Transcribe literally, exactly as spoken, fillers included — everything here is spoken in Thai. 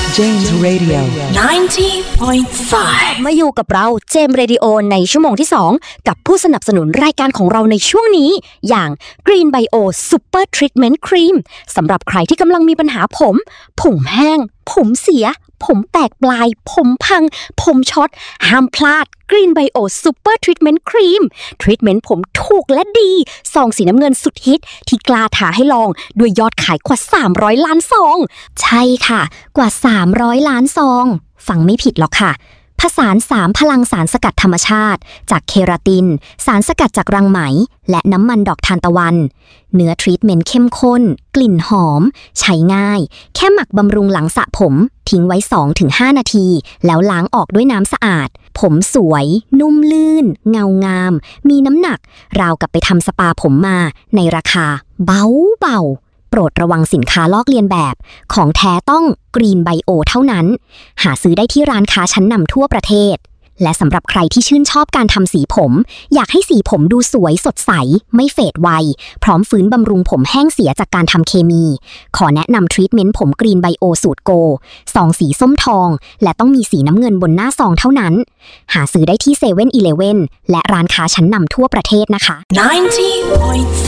James Radio ninety point five มาอยู่กับเราเจมส์เรดิโอในชั่วโมงที่สองกับผู้สนับสนุนรายการของเราในช่วงนี้อย่าง Green Bio Super Treatment Cream สำหรับใครที่กำลังมีปัญหาผมผมแห้งผมเสียผมแตกปลายผมพังผมช็อตห้ามพลาด Green Bio Super Treatment Cream ทรีทเมนต์ผมถูกและดีซองสีน้ำเงินสุดฮิตที่กล้าท้าให้ลองด้วยยอดขายกว่าสามร้อยล้านซองใช่ค่ะกว่าสามร้อยล้านซองฟังไม่ผิดหรอกค่ะผสานสามพลังสารสกัดธรรมชาติจากเคราตินสารสกัดจากรังไหมและน้ำมันดอกทานตะวันเนื้อทรีทเมนต์เข้มข้นกลิ่นหอมใช้ง่ายแค่หมักบำรุงหลังสระผมทิ้งไว้ สองถึงห้า นาทีแล้วล้างออกด้วยน้ำสะอาดผมสวยนุ่มลื่นเงางามมีน้ำหนักราวกับไปทำสปาผมมาในราคาเบาเบาโปรดระวังสินค้าลอกเลียนแบบของแท้ต้อง Green Bio เท่านั้นหาซื้อได้ที่ร้านค้าชั้นนำทั่วประเทศและสำหรับใครที่ชื่นชอบการทำสีผมอยากให้สีผมดูสวยสดใสไม่เฟดไวพร้อมฟื้นบำรุงผมแห้งเสียจากการทำเคมีขอแนะนำทรีทเมนต์ผม Green Bio สูตรโกซองสีส้มทองและต้องมีสีน้ำเงินบนหน้าซองเท่านั้นหาซื้อได้ที่เซเว่นอีเลฟเว่นและร้านค้าชั้นนำทั่วประเทศนะคะ ninety point